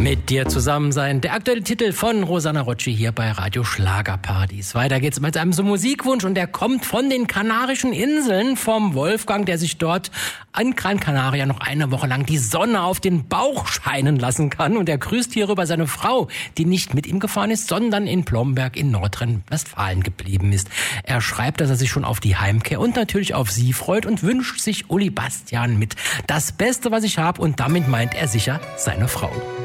Mit dir zusammen sein. Der aktuelle Titel von Rosanna Rocci hier bei Radio Schlagerpartys. Weiter geht's mit einem Musikwunsch und der kommt von den Kanarischen Inseln vom Wolfgang, der sich dort an Gran Canaria noch eine Woche lang die Sonne auf den Bauch scheinen lassen kann. Und er grüßt hierüber seine Frau, die nicht mit ihm gefahren ist, sondern in Blomberg in Nordrhein-Westfalen geblieben ist. Er schreibt, dass er sich schon auf die Heimkehr und natürlich auf sie freut und wünscht sich Uli Bastian mit. Das Beste, was ich habe, und damit meint er sicher seine Frau.